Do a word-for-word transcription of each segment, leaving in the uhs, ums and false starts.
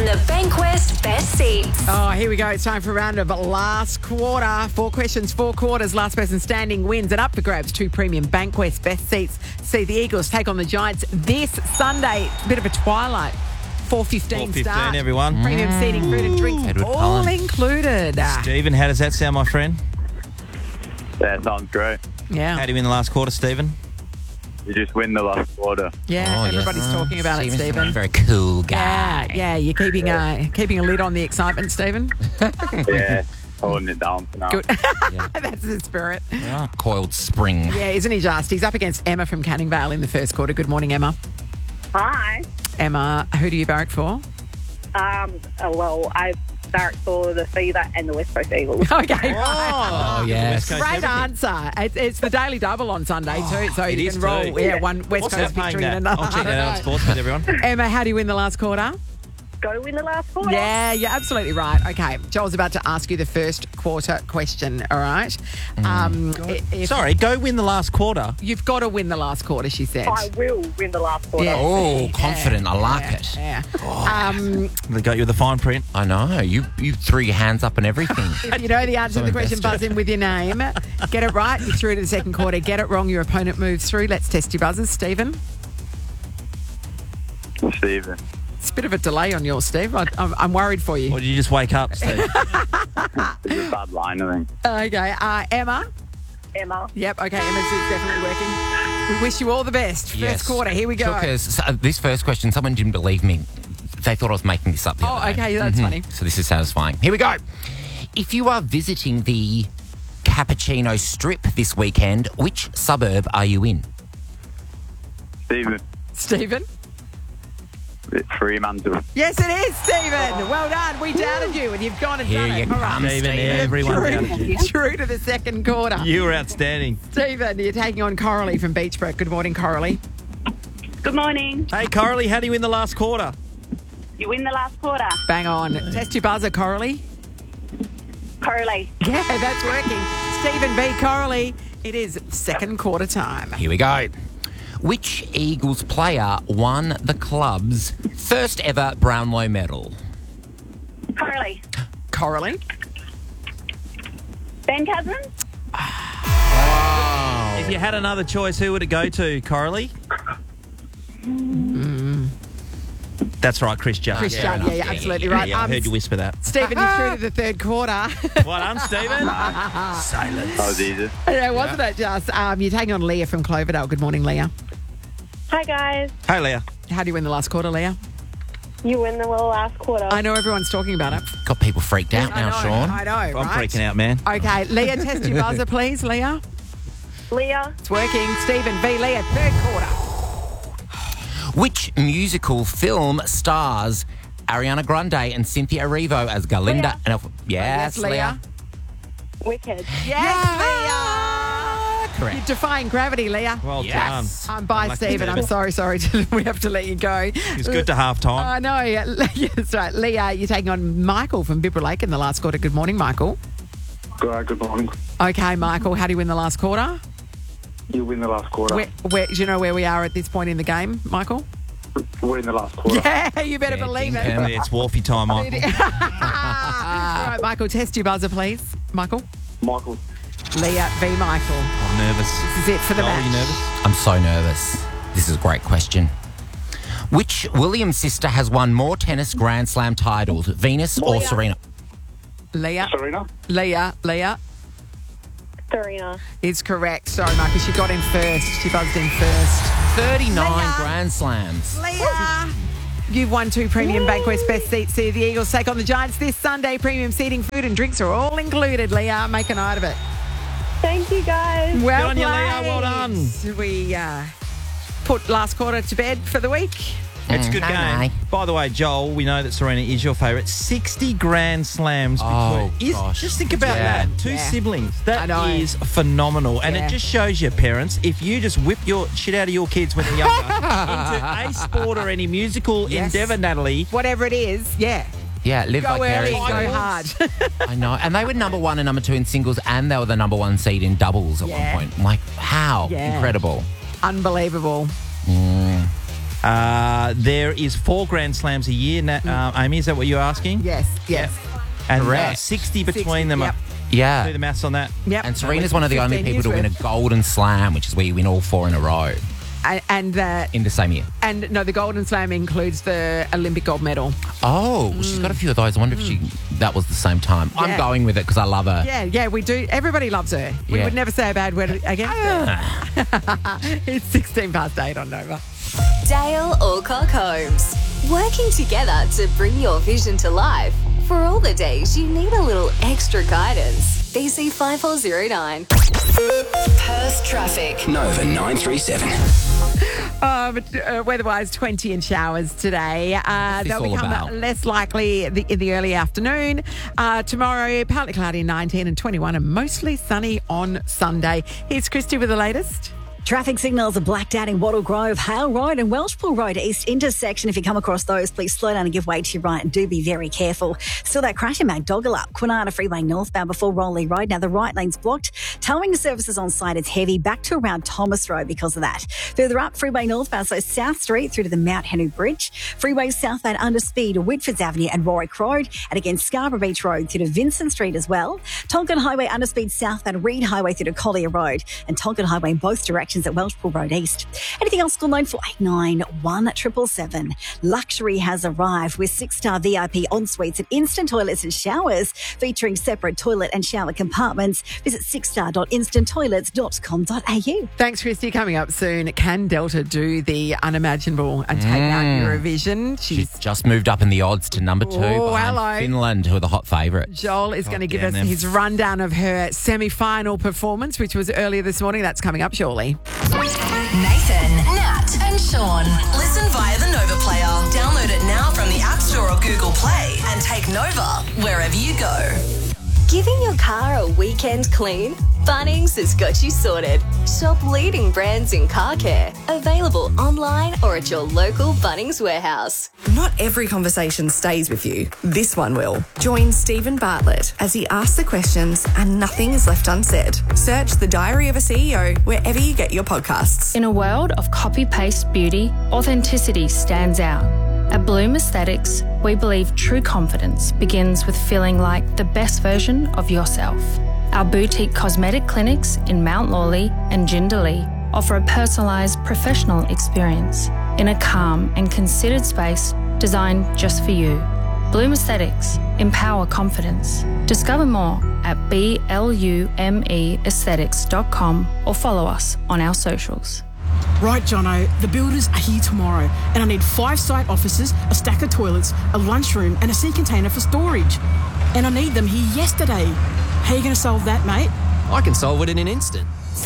the Bankwest Best Seats. Oh, here we go. It's time for a round of last quarter. Four questions, four quarters. Last person standing wins. And up for grabs, two premium Bankwest Best Seats. See the Eagles take on the Giants this Sunday. Bit of a twilight. four fifteen four fifteen, start. everyone. Premium seating, food and drinks, Edward all Cullen. included. Stephen, how does that sound, my friend? That sounds great. Yeah. How do you win the last quarter, Stephen? You just win the last quarter. Yeah, Oh, yes. everybody's talking about it, Stephen's a Stephen. very cool Yeah, guy. yeah. You're keeping a keeping a lid on the excitement, Stephen. Yeah, holding it down for now. Good. That's the spirit. Ah, coiled spring. Yeah, isn't he just? He's up against Emma from Canning Vale in the first quarter. Good morning, Emma. Hi. Emma, who do you barrack for? Um, uh, well, I barrack for the Fever and the West Coast Eagles. Okay, right. Oh, yes. West Coast Great everything. answer. It's, it's the daily double on Sunday too, so it you is can roll. too. Yeah, one West What's Coast that paying victory and that? another. I'll check that out on Sportsbet, everyone. Emma, how do you win the last quarter? Go win the last quarter. Yeah, you're absolutely right. Okay, Joel's about to ask you the first quarter question. All right. Um, i- if Sorry, go win the last quarter. you've got to win the last quarter, she said. I will win the last quarter. Yeah. Oh, confident. I like Yeah, it. Yeah. Um, They got you with the fine print. I know. You you threw your hands up and everything. if you know the answer to the question, buzz in with your name. Get it right, you're through to the second quarter. Get it wrong, your opponent moves through. Let's test your buzzers, Stephen. Stephen. It's a bit of a delay on yours, Steve. I, I'm, I'm worried for you. Or did you just wake up, Steve? It's a bad line, I think. Okay, uh, Emma. Emma. Yep, okay, Emma's is definitely working. We wish you all the best. First Yes. quarter, here we go. Took us, so, uh, this first question, someone didn't believe me. They thought I was making this up the Oh, other day. okay, that's Mhm. funny. So this is satisfying. Here we go. If you are visiting the Cappuccino Strip this weekend, which suburb are you in? Stephen. Stephen? It's Fremantle. Yes, it is, Stephen. Well done. We doubted you, and you've gone and Here done you it. All come, right. Stephen, Stephen. everyone True, doubted you. true to the second quarter. You were outstanding. Stephen, you're taking on Coralie from Beachbrook. Good morning, Coralie. Good morning. Hey, Coralie, how do you win the last quarter? You win the last quarter. Bang on. Test your buzzer, Coralie. Coralie. Yeah, that's working. Stephen v. Coralie. It is second quarter time. Here we go. Which Eagles player won the club's first ever Brownlow medal? Coralie. Coralie. Ben Cousins. If you had another choice, who would it go to, Coralie? That's right, Chris Judd. Chris Judd, yeah, yeah, absolutely Yeah, right. yeah, I Um, heard you whisper that. Stephen, you're through to the third quarter. Well done, Stephen. Silence. That was easy. Yeah, wasn't it just? Um, you're taking on Leah from Cloverdale. Good morning, Leah. Hi, guys. Hey, Leah. How do you win the last quarter, Leah? You win the last quarter. I know everyone's talking about it. Got people freaked out I now, know, Sean. I know, I'm right? freaking out, man. Okay, Leah, test your buzzer, please, Leah. Leah. It's working. Stephen v. Leah, third quarter. Which musical film stars Ariana Grande and Cynthia Erivo as Galinda? Leah. And Alf- yes, yes, Leah. Wicked. Yes, Leah. Correct. You're defying gravity, Leah. Well Yes. done. I'm by Lucky Stephen. I'm Stephen. sorry, sorry. we have to let you go. It's good to half time. I know. Yeah, that's right. Leah, you're taking on Michael from Bibra Lake in the last quarter. Good morning, Michael. Good, good morning. Okay, Michael, how do you win the last quarter? You win the last quarter. Where, where, do you know where we are at this point in the game, Michael? We're in the last quarter. Yeah, you better Yeah, believe ding, it. ding. It's Wolfie time, Michael. All right, Michael, test your buzzer, please. Michael? Michael. Leah v. Michael. I'm nervous. This is it for the Joel, match. are you nervous? I'm so nervous. This is a great question. Which Williams sister has won more tennis Grand Slam titles, Venus or Leah. Serena? Leah, Serena. Leah, Leah Serena. is correct. Sorry, Michael, she got in first. She buzzed in first. thirty-nine Leah. Grand Slams. Leah! You've won two premium Bankwest Best Seats. See the Eagles take on the Giants this Sunday. Premium seating, food and drinks are all included. Leah, make a night of it. Thank you, guys. Well on you, played. Leah. Well done. We uh, put last quarter to bed for the week. It's a good Mm, game. no, no. By the way, Joel, we know that Serena is your favourite. sixty Grand Slams. Oh, between- is- gosh. Just think about Yeah. that. Two Yeah. siblings. I That know. is phenomenal. And Yeah. it just shows you, parents, if you just whip your shit out of your kids when they're younger into a sport or any musical Yes. endeavour, Natalie. Whatever it is, yeah. Yeah, live Go early, vicariously. go hard. I know. And they were number one and number two in singles, and they were the number one seed in doubles at Yeah. one point. I'm like, how? Yeah. Incredible. Unbelievable. Uh, there is four Grand Slams a year. Na- uh, Amy, is that what you're asking? Yes, yes. And uh, Correct. sixty between sixty, them. yep. Do Yeah. the maths on that. Yep. And Serena's one of the only fifteen people to years win a Golden Slam, which is where you win all four in a row And, and, uh, in the same year. and no, the Golden Slam includes the Olympic gold medal. Oh, well, she's got a few of those. I wonder if she that was the same time. Yeah. I'm going with it because I love her. Yeah, yeah, we do. Everybody loves her. We Yeah. would never say a bad word against her. It's sixteen past eight on Nova. Dale Alcock Homes. Working together to bring your vision to life. For all the days you need a little extra guidance. B C five four zero nine. Perth traffic. Nova nine three seven. Uh, but, uh, weather-wise, twenty in showers today. Uh, this they'll all become about? less likely the, in the early afternoon. Uh, tomorrow, partly cloudy, nineteen and twenty-one, and mostly sunny on Sunday. Here's Christy with the latest. Traffic signals are blacked out in Wattle Grove, Hale Road and Welshpool Road East intersection. If you come across those, please slow down and give way to your right and do be very careful. Still that crash in Magdogalup, Kwinana Freeway northbound before Rowley Road. Now the right lane's blocked. Towing services on site, it's heavy. Back to around Thomas Road because of that. Further up, Freeway northbound, so South Street through to the Mount Henry Bridge. Freeway southbound under speed, Whitfords Avenue and Warwick Road. And again, Scarborough Beach Road through to Vincent Street as well. Tonkin Highway under speed southbound, Reed Highway through to Collier Road. And Tonkin Highway in both directions at Welshpool Road East. Anything else, call nine four eight nine, one seven seven seven. Luxury has arrived with six-star V I P en-suites and instant toilets and showers featuring separate toilet and shower compartments. Visit six star dot instant toilets dot com dot a u. Thanks, Christy. Coming up soon, can Delta do the unimaginable and take out Eurovision? She's She's just moved up in the odds to number two Oh, behind hello. Finland, who are the hot favourites. Joel is going to give damn us them. his rundown of her semi-final performance, which was earlier this morning. That's coming up shortly. Nathan, Nat, and Sean. Listen via the Nova Player. Download it now from the App Store or Google Play and take Nova wherever you go. Giving your car a weekend clean? Bunnings has got you sorted. Shop leading brands in car care. Available online or at your local Bunnings warehouse. Not every conversation stays with you. This one will. Join Stephen Bartlett as he asks the questions and nothing is left unsaid. Search The Diary of a C E O wherever you get your podcasts. In a world of copy-paste beauty, authenticity stands out. At Bloom Aesthetics, we believe true confidence begins with feeling like the best version of yourself. Our boutique cosmetic clinics in Mount Lawley and Jindalee offer a personalised professional experience in a calm and considered space designed just for you. Bloom Aesthetics, empower confidence. Discover more at B L U M E aesthetics dot com or follow us on our socials. Right, Jono, the builders are here tomorrow and I need five site offices, a stack of toilets, a lunchroom and a sea container for storage. And I need them here yesterday. How are you going to solve that, mate? I can solve it in an instant.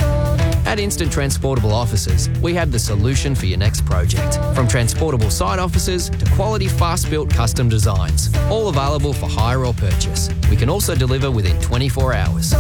At Instant Transportable Offices, we have the solution for your next project. From transportable site offices to quality fast-built custom designs, all available for hire or purchase. We can also deliver within twenty-four hours.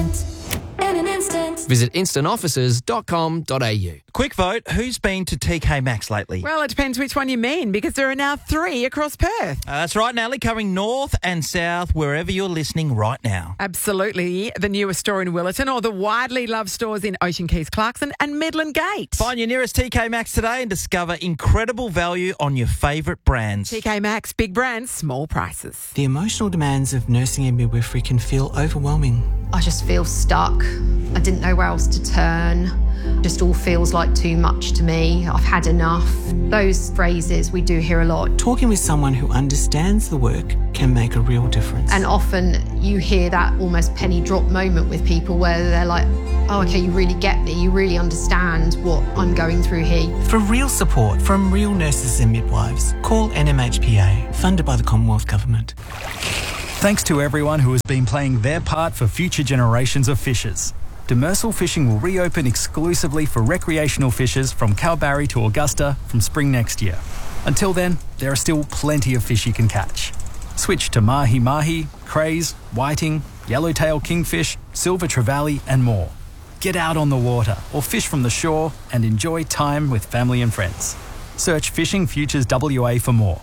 Visit instant offices dot com dot a u. Quick vote. Who's been to T K Maxx lately? Well, it depends which one you mean, because there are now three across Perth. Uh, that's right, Natalie, covering north and south, wherever you're listening right now. Absolutely. The newest store in Willerton or the widely loved stores in Ocean Keys, Clarkson and Midland Gate. Find your nearest T K Maxx today and discover incredible value on your favourite brands. T K Maxx, big brands, small prices. The emotional demands of nursing and midwifery can feel overwhelming. I just feel stuck. I didn't know where else to turn. Just all feels like too much to me. I've had enough. Those phrases we do hear a lot. Talking with someone who understands the work can make a real difference. And often you hear that almost penny drop moment with people where they're like, oh, okay, you really get me. You really understand what I'm going through here. For real support from real nurses and midwives, call N M H P A, funded by the Commonwealth Government. Thanks to everyone who has been playing their part for future generations of fishers. Demersal Fishing will reopen exclusively for recreational fishers from Kalbarri to Augusta from spring next year. Until then, there are still plenty of fish you can catch. Switch to mahi-mahi, crays, whiting, yellowtail kingfish, silver trevally and more. Get out on the water or fish from the shore and enjoy time with family and friends. Search Fishing Futures W A for more.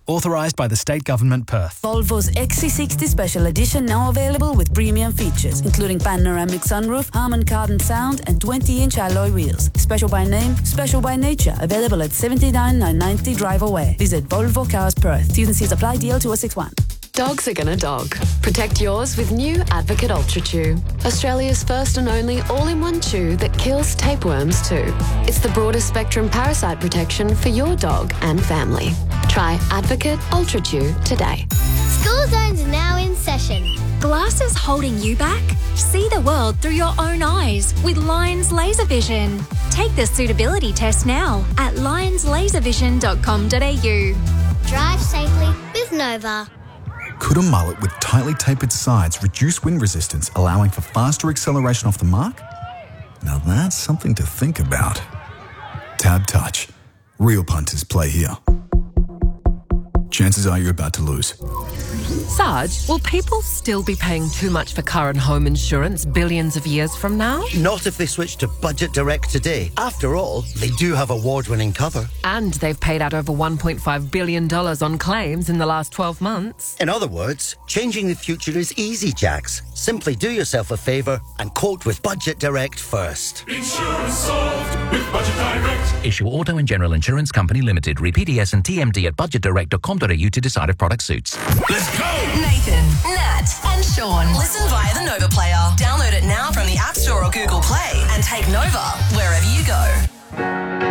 Authorised by the State Government, Perth. Volvo's X C sixty Special Edition now available with premium features, including panoramic sunroof, Harman Kardon sound, and twenty inch alloy wheels. Special by name, special by nature. Available at seventy-nine nine ninety Drive Away. Visit Volvo Cars Perth. T's and C's apply. D L two oh six one. Dogs are gonna dog. Protect yours with new Advocate Ultra Chew. Australia's first and only all-in-one chew that kills tapeworms too. It's the broadest spectrum parasite protection for your dog and family. Try Advocate Ultra Chew today. School Zones are now in session. Glasses holding you back? See the world through your own eyes with Lions Laser Vision. Take the suitability test now at lions laser vision dot com dot a u. Drive safely with Nova. Could a mullet with tightly tapered sides reduce wind resistance, allowing for faster acceleration off the mark? Now that's something to think about. Tab Touch. Real punters play here. Chances are you're about to lose. Sarge, will people still be paying too much for car and home insurance billions of years from now? Not if they switch to Budget Direct today. After all, they do have award-winning cover. And they've paid out over one point five billion dollars on claims in the last twelve months. In other words, changing the future is easy, Jax. Simply do yourself a favour and quote with Budget Direct first. Insurance solved with Budget Direct. Issue Auto and General Insurance Company Limited. Read P D S and T M D at budget direct dot com dot a u to decide if product suits. Let's go! Nathan, Nat, and Sean. Listen via the Nova Player. Download it now from the App Store or Google Play and take Nova wherever you go.